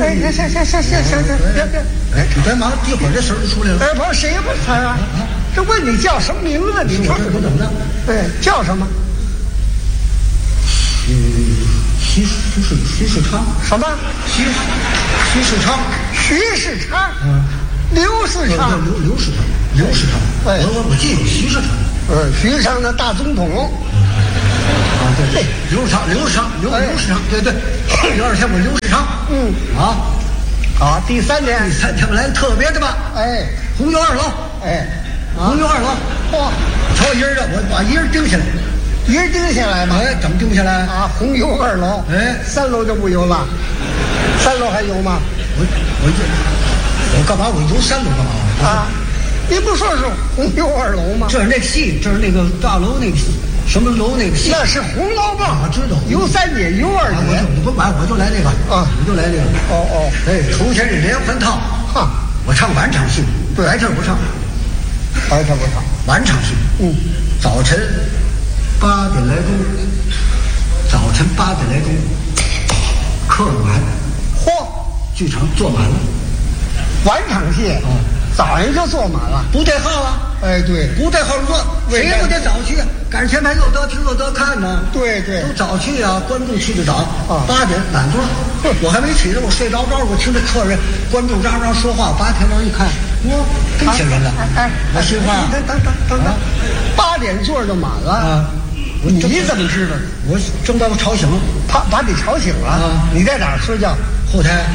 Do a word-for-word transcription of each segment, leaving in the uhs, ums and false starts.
哎，行行行行行行，别别， 哎，你别忙，一会儿这声就出来了。 哎，不是谁不是啊？这问你叫什么名字？你说我怎么了？ 哎，叫什么？ 嗯，徐徐世徐世昌。 什么？ 徐徐世昌。 徐世昌。 嗯。 刘世昌。 刘刘世昌。刘世昌。 哎， 我我我记得有徐世昌。 呃，徐世昌的大总统。 啊，对对，刘世昌，刘世昌，刘刘世昌，对对，有点像我刘世昌。 嗯。 啊。 好，第三天。 第三天我来个特别的吧。 哎。 红油二楼。 哎。 红油二楼。 嚯！ 瞧一人啊，我把一人盯下来。 一人盯下来吗？ 哎，怎么盯下来啊？红油二楼， 哎， 三楼就不油了，三楼还油吗？ 我我这我干嘛？我游三楼干嘛？ 啊，你不说是红油二楼吗？ 这是那个戏，这是那个大楼那个什么楼那个戏， 那是红楼梦， 我知道。 游三姐，游二姐， 我就你不买，我就来这个啊， 我就来这个。 哦哦， 哎，头前是连环套， 哈， 我唱晚场戏， 对， 白天不唱， 白天不唱， 晚场戏。 嗯， 早晨。八点来钟，早晨八点来钟，客满， 嚯， 剧场坐满了。 晚场戏，啊，早上就坐满了， 不带号啊？ 哎，对， 不带号坐，谁不得早去？赶前排又得听又得看呢。 对对， 都早去啊，观众去的早。 啊， 八点满座，我还没起呢，我睡着着，我听着客人、观众嚷嚷说话，八天门一看，哇，这些人了。 哎， 我心话， 等等等等等，八点座就满了啊。你怎么知道的？ 我正把我吵醒了， 把把你吵醒了。啊，你在哪儿睡觉？ 后台。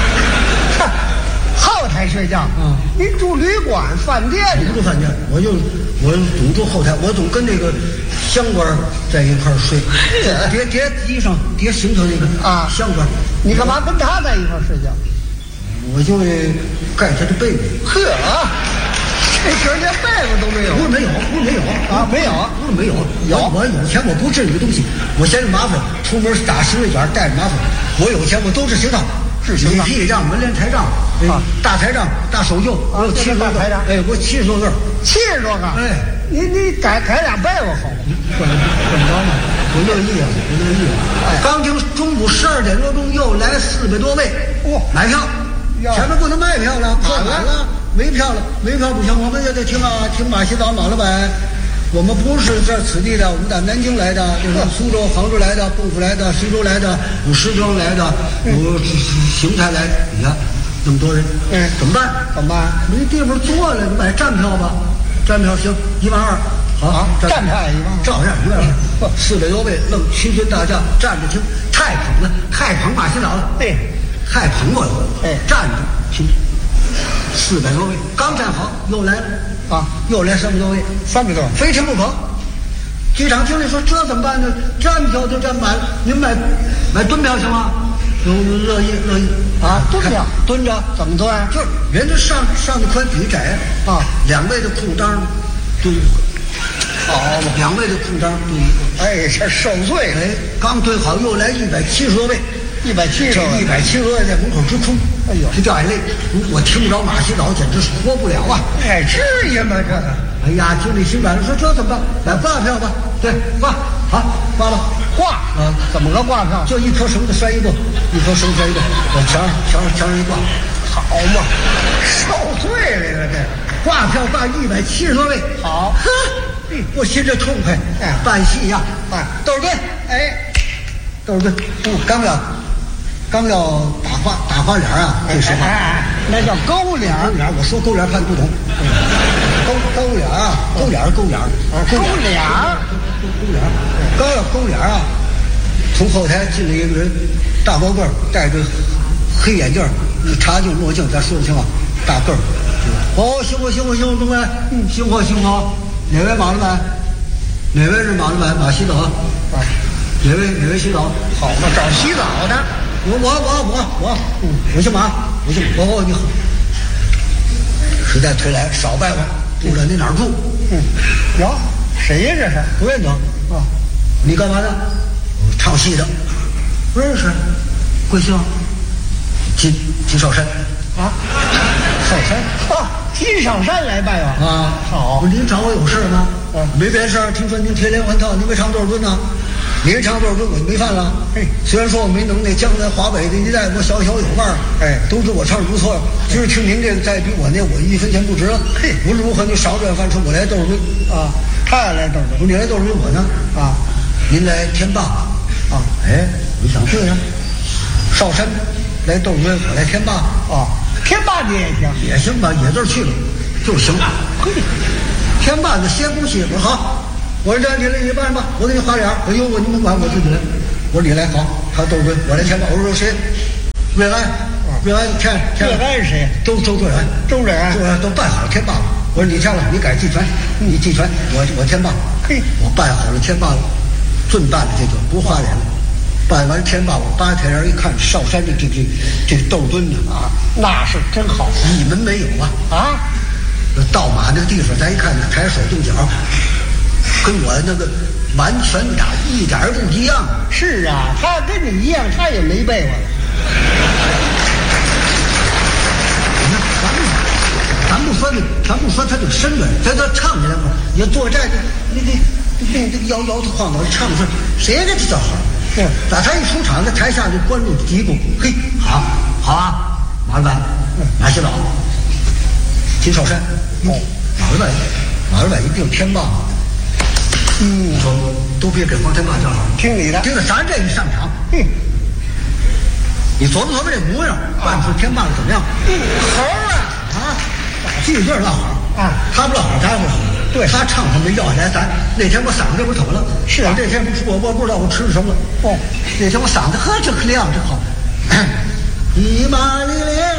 后台睡觉。嗯，你住旅馆、饭店？ 不住饭店，我就我总住后台，我总跟那个香官在一块儿睡，叠叠衣裳、叠行头那个啊， 香官。 你干嘛跟他在一块儿睡觉？ 我就盖他的被子。 呵啊！这时候连被子都没有， 不是没有，不是没有啊，没有， 不是没有，有我有钱，我不至于东西，我嫌着麻烦，出门打行李卷带着麻烦。我有钱，我都是行当， 是行当， 礼让、门帘台账啊，大台账、大手袖，我有七十多个，哎，我七十多个， 七十多个， 哎， 你你改改俩被子好吗？ 管管着呢，我乐意啊，我乐意啊。哎，刚听中午十二点多钟又来四百多位，哇，买票，前面不能卖票了，满了。没票了，没票不行，我们也得听啊，听马洗澡马老板。我们不是这此地的，我们打南京来的，就是苏州、杭州来的，蚌埠来的，徐州来的，有石庄来的，有邢台来的。你看那么多人， 嗯， 怎么办？ 怎么办？ 没地方坐了，买站票吧。站票行，一万二。好， 站票一万二， 照样一万二。四百多位，愣倾心大驾，站着听，太捧了，太捧马洗澡了。 对， 太捧我了。 哎， 站着听。四百多位，刚站好，又来了啊！又来三百多位， 三百多， 非听不可。剧场经理说：“这怎么办呢？站票就站满了，您买买蹲票行吗？”有乐意乐意啊！蹲票蹲着怎么蹲？ 就是人家上上的宽，底窄啊，两位的裤裆蹲一会儿。好嘛，两位的裤裆蹲一会儿。 哎，这受罪了！ 哎，刚蹲好，又来一百七十多位。 一百七十， 这一百七十多位在门口直哭，哎呦，直掉眼泪。我听不着马洗澡，简直是活不了啊！ 哎，至于吗？这个， 哎呀，经理心软了，说这怎么办？买挂票吧。对，挂，好，挂了。 挂啊？怎么个挂票？ 就一棵绳子拴一个，一棵绳子拴一个，往墙上墙上墙上一挂， 好嘛，受罪了这挂票挂一百七十多位， 好， 呵，我心这痛快。哎，办戏呀， 哎， 窦尔敦， 哎， 窦尔敦，不，刚要。刚要打花打花脸啊，这时候、 哎哎、那叫勾脸勾脸，我说勾脸看不懂，勾勾脸啊，勾脸勾脸， 勾脸， 勾脸，刚要勾脸啊，从后台进来一个人，大高个儿，戴着黑眼镜，茶镜墨镜，咱说不清啊，大个儿。哦，辛苦辛苦辛苦，中官，嗯，辛苦辛苦，哪位马老板？哪位是马老板？马洗澡啊？哪位哪位洗澡？ 好嘛，找洗澡的。 我我我我我，嗯，我姓马，我姓哦，你好。实在推来少拜访，不知道你哪儿住？ 嗯，哟，谁呀这是？ 不认得啊？你干嘛的？我唱戏的。不认识。贵姓？金金少山。 啊？少山？啊，金少山来拜访啊？好。 您找我有事吗？ 嗯， 没别事儿。听说您贴连环套，您没唱多少吨呢？ 你这唱对对我就没犯了。 嘿， 虽然说我没能耐，江南华北的一带我小小有腕儿， 哎， 都知我唱的不错。今儿听您这个再比我那我一分钱不值了。 嘿， 无论如何你少这饭说我来豆墩啊，他也来豆墩， 你来豆墩我呢啊， 您来天霸啊， 哎，我想对呀，少山来豆墩，我来天霸啊，天霸你也行， 也行吧，野字去了就行。 嘿， 天霸的先恭喜我说好。我说这你来你办吧，我给你花脸。哎呦，我你们管我自己来。我说你来好，他豆墩，我来填吧。我说谁？瑞安，瑞安填填。 瑞安是谁？ 周周瑞安， 周瑞安， 周瑞安都办好了填罢了。我说你填了，你改季全，你季全，我我填罢了。 嘿， 我办好了填罢了，准办的这个不花脸了。办完填罢，我扒开眼一看，少山这这这这豆墩呢啊，那是真好， 一门没有啊啊！ 倒马那个地方，咱一看抬手动脚。跟我那个完全打一点儿不一样。 是啊，他跟你一样，他也没背过来。 你看，咱们咱不说那，咱不说他这个身段，咱咱唱起来嘛，你坐这那那那这个摇摇头晃脑唱出来，谁给他叫好？ 对， 打他一出场，那台下就观众嘀咕：“嘿，好，好啊，马老板，马洗澡，金少山，哦，马老板，马老板一定天霸。”嗯，你说都别给黄天霸叫好， 听你的。 听着咱这一上场， 哼， 你琢磨琢磨这模样，办出天霸了怎么样？ 好啊啊，记句落好啊， 他不落好，咱不好。 对， 他唱他没要下来，咱那天我嗓子这不是疼了？ 是啊， 这天我我不知道我吃了什么了。 哦， 那天我嗓子呵这可亮这好，一马里亮。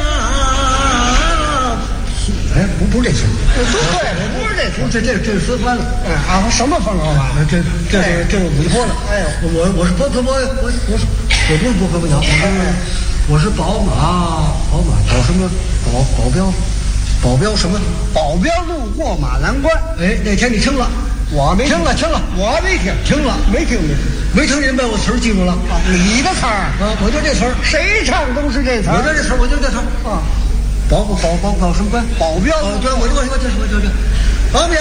哎，不不是这词， 不对，不是这词， 这这这是分欢了。 哎啊，什么风格吧？ 这这是这是委托了。 哎呦， 我我是波波波，我我是我不是波波波鸟，我是我是宝马宝马保什么保保镖保镖什么保镖路过马栏关。 哎，那天你听了？ 我没听了，听了， 我没听， 听了， 没听没听， 没听您把我词儿记住了啊？你的词儿啊？我就这词儿， 谁唱都是这词儿。 我就这词儿，我就这词儿啊。 保保保保保什么关？ 保镖。 哦，对，我就我就这我就这保镖。